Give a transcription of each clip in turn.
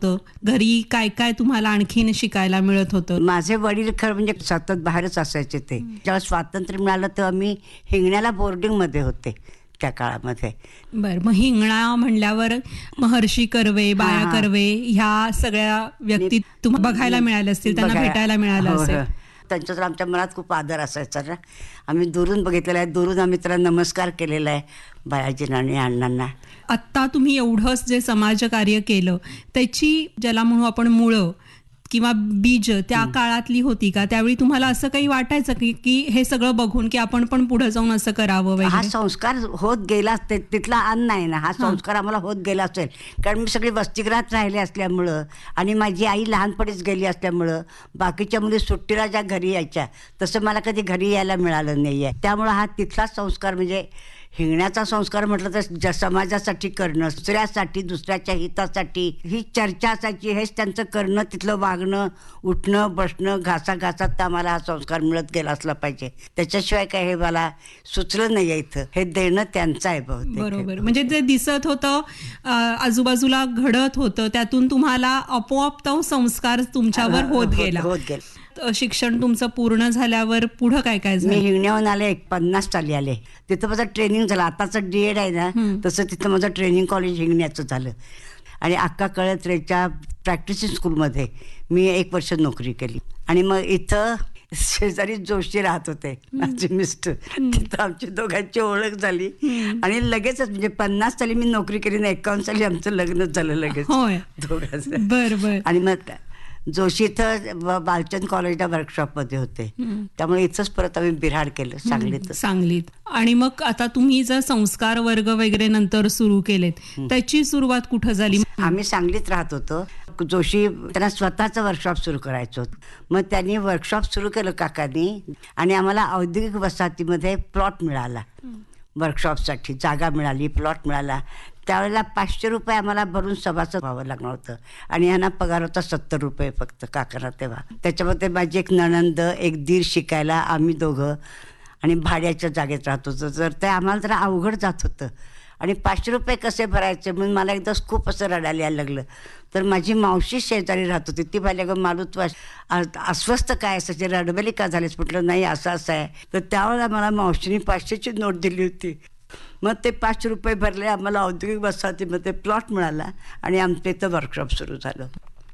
होतं? घरी काय काय तुम्हाला आणखीन शिकायला मिळत होतं? माझे वडील खरं म्हणजे सतत बाहेरच असायचे. ते जेव्हा स्वातंत्र्य मिळालं तेव्हा मी हिंगण्याला बोर्डिंगमध्ये होते त्या काळामध्ये. बर, मग हिंगणा म्हणल्यावर महर्षी कर्वे, बाळा कर्वे ह्या सगळ्या व्यक्ती तुम्हाला बघायला मिळाल्या असतील, त्यांना भेटायला मिळालं असेल. त्यांच्या तर आमच्या मनात खूप आदर असायचा ना. आम्ही दुरून बघितलेला आहे, दुरून आम्ही त्याला नमस्कार केलेला आहे बाळाजींना आणि अण्णांना. आत्ता तुम्ही एवढंच जे समाजकार्य केलं त्याची ज्याला म्हणू आपण मुळं किंवा बीज त्या काळातली होती का? त्यावेळी तुम्हाला असं काही वाटायचं की हे सगळं बघून की आपण पण पुढे जाऊन असं करावं वगैरे? हा संस्कार होत गेला, तिथला अन्न आहे ना, हा संस्कार आम्हाला होत गेला असेल. कारण मी सगळी वसतिगृहात राहिले असल्यामुळं आणि माझी आई लहानपणीच गेली असल्यामुळं बाकीच्या मुली सुट्टीला ज्या घरी यायच्या तसं मला कधी घरी यायला मिळालं नाही आहे. त्यामुळं हा तिथलाच संस्कार म्हणजे हिंगण्याचा संस्कार म्हटलं तर समाजासाठी करणं, दुसऱ्यासाठी, दुसऱ्याच्या हितासाठी ही चर्चा असायची. हेच त्यांचं करणं, तिथलं वागणं, उठणं बसणं, घासाघासात आम्हाला हा संस्कार मिळत गेला असला पाहिजे. त्याच्याशिवाय काय हे मला सुचलं नाही आहे. इथं हे देणं त्यांचं आहे बहुतेक. बरोबर, म्हणजे जे दिसत होतं आजूबाजूला घडत होतं त्यातून तुम्हाला आपोआप तो संस्कार तुमच्यावर होत गेला. शिक्षण तुमचं पूर्ण झाल्यावर पुढं काय काय झालं? मी हिंगण्याहून आले 50 साली आले. तिथं माझं ट्रेनिंग झालं. आताचं DED आहे ना तसं तिथं माझं ट्रेनिंग कॉलेज हिंगण्याचं झालं. आणि अक्का कळत्रेच्या प्रॅक्टिसिंग स्कूलमध्ये मी 1 वर्ष नोकरी केली. आणि मग इथं शेजारी जोशी राहत होते माझे मिस्टर. तिथं आमची दोघांची ओळख झाली आणि लगेचच म्हणजे 50 साली मी नोकरी केली ना, 51 साली आमचं लग्नच झालं लगेच दोघांचं. बरं. आणि मग जोशी इथं बालचंद कॉलेजला वर्कशॉपमध्ये होते. त्यामुळे इथंच परत आम्ही बिऱ्हाड केलं सांगलीत. आणि मग आता तुम्ही जर संस्कार वर्ग वगैरे नंतर सुरू केलेत त्याची सुरुवात कुठं झाली? आम्ही सांगलीत राहत होतो. जोशी त्यांना स्वतःचं वर्कशॉप सुरू करायचं होतं. मग त्यांनी वर्कशॉप सुरू केलं काकांनी आणि आम्हाला औद्योगिक वसाहतीमध्ये प्लॉट मिळाला. वर्कशॉपसाठी जागा मिळाली, प्लॉट मिळाला. त्यावेळेला 500 रुपये आम्हाला भरून सभासद व्हावं लागणार होतं आणि ह्यांना पगार होता 70 रुपये फक्त काकांना तेव्हा. त्याच्यामध्ये माझी एक नणंद, एक दीर शिकायला, आम्ही दोघं आणि भाड्याच्या जागेत राहत होतो. तर ते आम्हाला जरा अवघड जात होतं आणि 500 रुपये कसे भरायचे म्हणून मला एकदा खूप असं रडायला यायला लागलं. तर माझी मावशी शेजारी राहत होती. ती पाहिल्या गं मालू तू अस्वस्थ काय असायचे, रडबेली का झालीस? म्हटलं नाही असं आहे. तर त्यावेळेला मला मावशीने 500ची नोट दिली होती. मग ते 500 रुपये भरले. आम्हाला औद्योगिक वसाहतीमध्ये प्लॉट मिळाला आणि आमचं इथं वर्कशॉप सुरू झालं.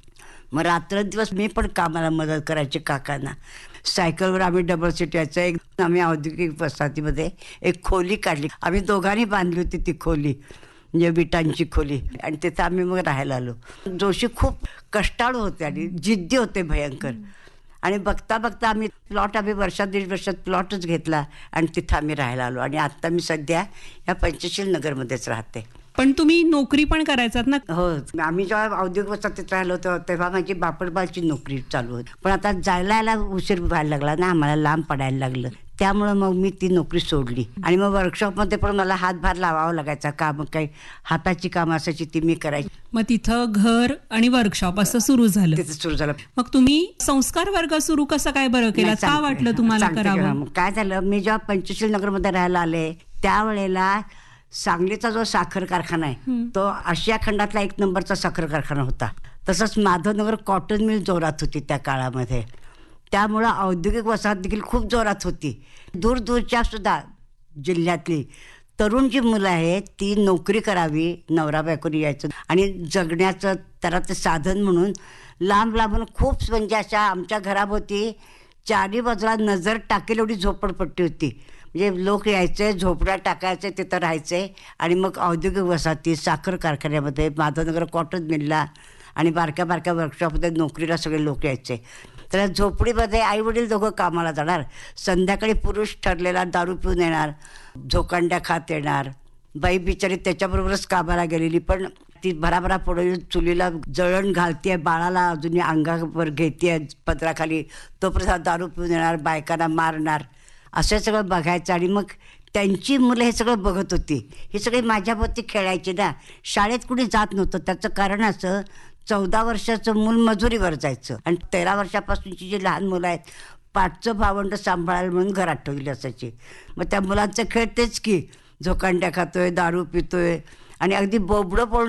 मग रात्रंदिवस मी पण कामाला मदत करायची काकांना. सायकलवर आम्ही डबल सीट यायचं. एक आम्ही औद्योगिक वसाहतीमध्ये एक खोली काढली. आम्ही दोघांनी बांधली होती ती खोली, म्हणजे विटांची खोली. आणि तिथं आम्ही मग राहायला आलो. जोशी खूप कष्टाळू होते आणि जिद्दी होते भयंकर. आणि बघता आम्ही प्लॉट वर्षात 1.5 वर्षात प्लॉटच घेतला आणि तिथं आम्ही राहायला आलो. आणि आता मी सध्या या पंचशील नगरमध्येच राहते. पण तुम्ही नोकरी पण करायचात ना? हो, आम्ही जेव्हा औद्योगिक वसाहतीत राहिलो होतो तेव्हा माझी बापडबालची नोकरी चालू होती. पण आता जायला उशीर व्हायला लागला ना, आम्हाला लांब पडायला लागलं. त्यामुळं मग मी ती नोकरी सोडली. आणि मग वर्कशॉपमध्ये पण मला हातभार लावावा लागायचा. काम काही हाताची कामं असायची ती मी करायची. मग तिथं घर आणि वर्कशॉप असं सुरू झालं? तिथं सुरू झालं. मग तुम्ही संस्कार वर्ग सुरू कसं काय बरं केला? का वाटलं तुम्हाला करावं? काय झालं, मी जेव्हा पंचशील नगरमध्ये राहायला आले त्यावेळेला सांगलीचा जो साखर कारखाना आहे तो आशिया खंडातला 1 नंबरचा साखर कारखाना होता. तसंच माधवनगर कॉटन मिल जोरात होती त्या काळामध्ये. त्यामुळं औद्योगिक वसाहत देखील खूप जोरात होती. दूरच्या सुद्धा जिल्ह्यातली तरुण जी मुलं आहेत ती नोकरी करावी, नवरा बायकोनी यायचं आणि जगण्याचं त्याला ते साधन म्हणून लांबून खूप म्हणजे अशा आमच्या घराभोवती 4ही बाजूला नजर टाकेल एवढी झोपडपट्टी होती. म्हणजे लोक यायचे, झोपड्या टाकायचे, तिथं राहायचे आणि मग औद्योगिक वसाहती, साखर कारखान्यामध्ये, माधवनगर कॉटन मिलला आणि बारक्या वर्कशॉपमध्ये नोकरीला सगळे लोक यायचे. तर झोपडीमध्ये आईवडील दोघं कामाला जाणार. संध्याकाळी पुरुष ठरलेला दारू पिऊन येणार, झोकांड्या खात येणार. बाई बिचारी त्याच्याबरोबरच कामाला गेलेली पण ती भराभरा पुढे चुलीला जळण घालते, बाळाला अजूनही अंगावर घेते पदराखाली, तोपर्यंत दारू पिऊन येणार, बायकांना मारणार. असं सगळं बघायचं. आणि मग त्यांची मुलं हे सगळं बघत होती. हे सगळे माझ्याभोवती खेळायचे ना. शाळेत कुणी जात नव्हतं. त्याचं कारण असं 14 वर्षाचं मूल मजुरीवर जायचं आणि 13 वर्षापासूनची जी लहान मुलं आहेत पाठचं भावंड सांभाळायला म्हणून घरात ठेवली असायची. मग त्या मुलांचं खेळ तेच की झोकांड्या खातोय, दारू पितोय आणि अगदी बोबडं पळून